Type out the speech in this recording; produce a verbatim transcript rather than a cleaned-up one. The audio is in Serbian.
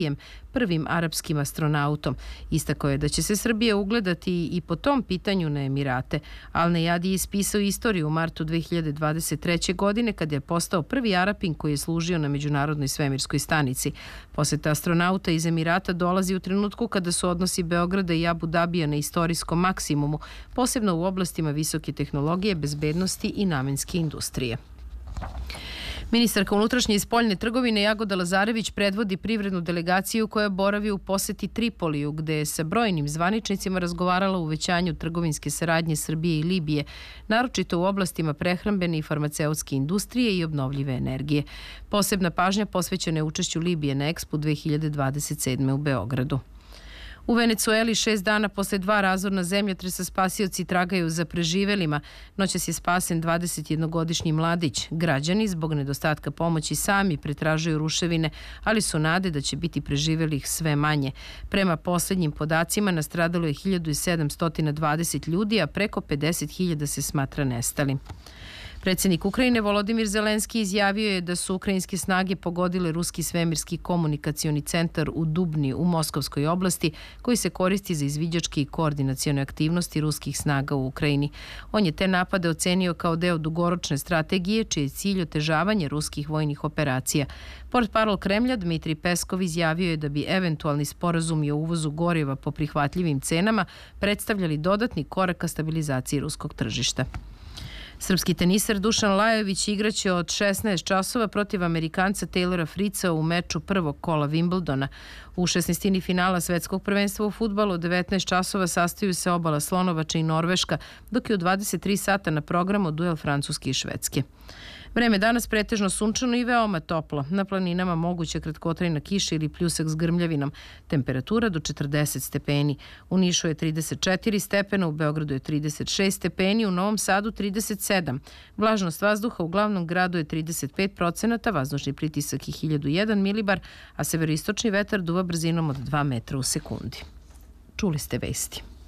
prvim arapskim astronautom. Istakao je da će se Srbija ugledati i po tom pitanju na Emirate. Al Nejadi je ispisao istoriju u martu dve hiljade dvadeset treće. godine kada je postao prvi Arapin koji je služio na Međunarodnoj svemirskoj stanici. Poseta astronauta iz Emirata dolazi u trenutku kada su odnosi Beograda i Abu Dabija na istorijskom maksimumu, posebno u oblastima visoke tehnologije, bezbednosti i namenske industrije. Ministarka unutrašnje i spoljne trgovine Jagoda Lazarević predvodi privrednu delegaciju koja boravi u poseti Tripoliju, gde je sa brojnim zvaničnicima razgovarala o uvećanju trgovinske saradnje Srbije i Libije, naročito u oblastima prehrambene i farmaceutske industrije i obnovljive energije. Posebna pažnja posvećena je učešću Libije na Expo dve hiljade dvadeset sedme. u Beogradu. U Venecueli šest dana posle dva razorna zemljotresa spasioci tragaju za preživelima. Noćas je spasen dvadesetjednogodišnji mladić. Građani zbog nedostatka pomoći sami pretražuju ruševine, ali su nade da će biti preživelih sve manje. Prema poslednjim podacima nastradalo je hiljadu sedamsto dvadeset ljudi, a preko pedeset hiljada se smatra nestalim. Predsjednik Ukrajine Volodimir Zelenski izjavio je da su ukrajinske snage pogodile ruski svemirski komunikacioni centar u Dubni u Moskovskoj oblasti, koji se koristi za izviđačke i koordinacione aktivnosti ruskih snaga u Ukrajini. On je te napade ocenio kao deo dugoročne strategije, čiji je cilj otežavanje ruskih vojnih operacija. Portparol Kremlja Dmitrij Peskov izjavio je da bi eventualni sporazumi o uvozu goriva po prihvatljivim cenama predstavljali dodatni korak ka stabilizaciji ruskog tržišta. Srpski teniser Dušan Lajović igraće od šesnaest časova protiv Amerikanca Taylora Fritza u meču prvog kola Wimbledona. U šesnaestini finala svetskog prvenstva u fudbalu od devetnaest časova sastaju se obala Slonovača i Norveška, dok je u dvadeset tri sata na programu duel Francuske i Švedske. Vreme danas pretežno sunčano i veoma toplo. Na planinama moguća kratkotrajna kiša ili pljusak s grmljavinom. Temperatura do četrdeset stepeni. U Nišu je trideset četiri stepena, u Beogradu je trideset šest stepeni, u Novom Sadu trideset sedam. Vlažnost vazduha u glavnom gradu je trideset pet procenata, vazdušni pritisak je hiljadu jedan milibar, a severoistočni vetar duva brzinom od dva metra u sekundi. Čuli ste vesti.